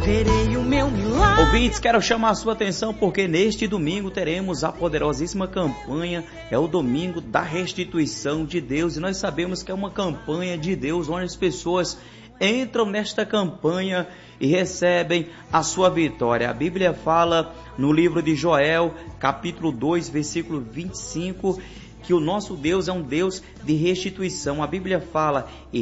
verei o meu milagre. Ouvintes, quero chamar a sua atenção porque neste domingo teremos a poderosíssima campanha, é o domingo da restituição de Deus, e nós sabemos que é uma campanha de Deus, onde as pessoas entram nesta campanha e recebem a sua vitória. A Bíblia fala no livro de Joel, capítulo 2, versículo 25, que o nosso Deus é um Deus de restituição. A Bíblia fala, e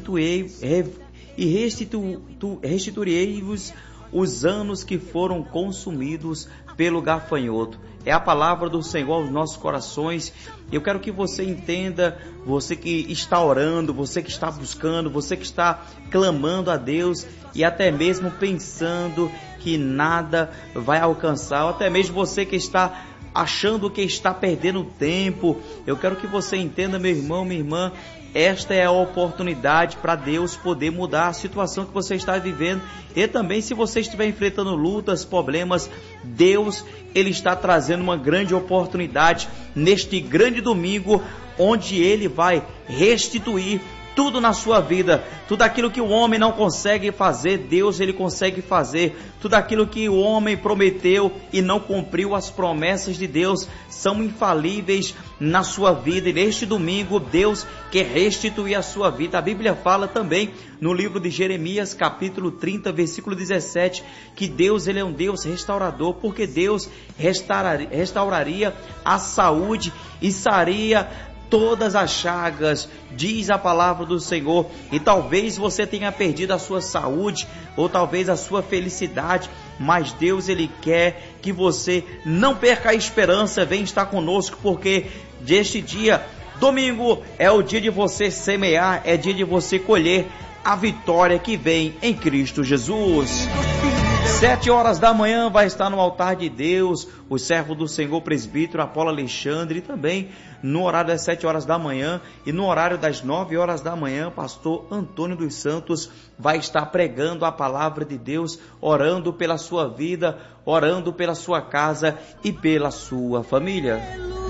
restituirei-vos os anos que foram consumidos pelo gafanhoto. É a palavra do Senhor aos nossos corações. Eu quero que você entenda, você que está orando, você que está buscando, você que está clamando a Deus e até mesmo pensando que nada vai alcançar, ou até mesmo você que está achando que está perdendo tempo. Eu quero que você entenda, meu irmão, minha irmã, esta é a oportunidade para Deus poder mudar a situação que você está vivendo. E também, se você estiver enfrentando lutas, problemas, Deus, Ele está trazendo uma grande oportunidade neste grande domingo, onde Ele vai restituir tudo na sua vida. Tudo aquilo que o homem não consegue fazer, Deus, Ele consegue fazer. Tudo aquilo que o homem prometeu e não cumpriu, as promessas de Deus são infalíveis na sua vida. E neste domingo, Deus quer restituir a sua vida. A Bíblia fala também no livro de Jeremias, capítulo 30, versículo 17, que Deus, Ele é um Deus restaurador, porque Deus restauraria a saúde e saria todas as chagas, diz a palavra do Senhor. E talvez você tenha perdido a sua saúde, ou talvez a sua felicidade, mas Deus, Ele quer que você não perca a esperança. Vem estar conosco, porque deste dia, domingo, é o dia de você semear, é dia de você colher a vitória que vem em Cristo Jesus. 7 horas da manhã vai estar no altar de Deus o servo do Senhor, presbítero Apolo Alexandre, e também no horário das 7 horas da manhã e no horário das 9 horas da manhã, pastor Antônio dos Santos vai estar pregando a palavra de Deus, orando pela sua vida, orando pela sua casa e pela sua família.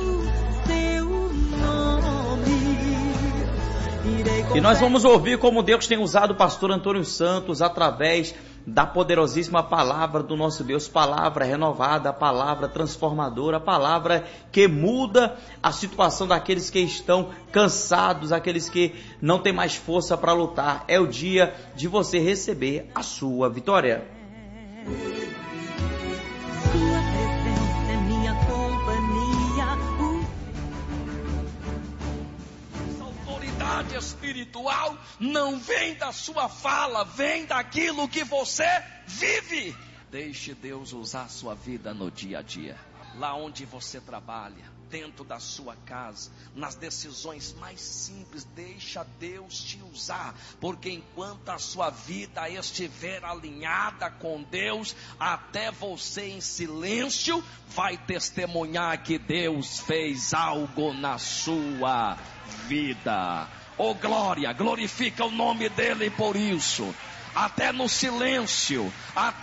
E nós vamos ouvir como Deus tem usado o pastor Antônio Santos através da poderosíssima palavra do nosso Deus, palavra renovada, palavra transformadora, palavra que muda a situação daqueles que estão cansados, aqueles que não têm mais força para lutar. É o dia de você receber a sua vitória. Sua presença é minha companhia. Autoridade espiritual não vem da sua fala, vem daquilo que você vive. Deixe Deus usar a sua vida no dia a dia, lá onde você trabalha, dentro da sua casa, nas decisões mais simples. Deixa Deus te usar, porque enquanto a sua vida estiver alinhada com Deus, até você em silêncio vai testemunhar que Deus fez algo na sua vida. Oh glória, glorifica o nome dele por isso. Até no silêncio,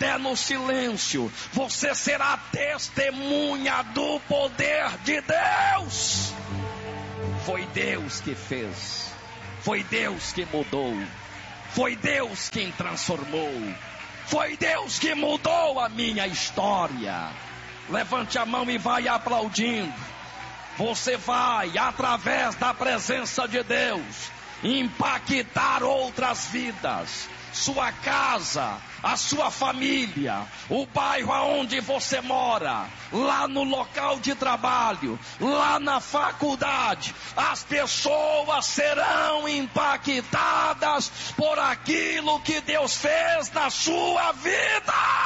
você será testemunha do poder de Deus. Foi Deus que fez, foi Deus que mudou, foi Deus quem transformou, foi Deus que mudou a minha história. Levante a mão e vai aplaudindo. Você vai, através da presença de Deus, impactar outras vidas. Sua casa, a sua família, o bairro aonde você mora, lá no local de trabalho, lá na faculdade, as pessoas serão impactadas por aquilo que Deus fez na sua vida.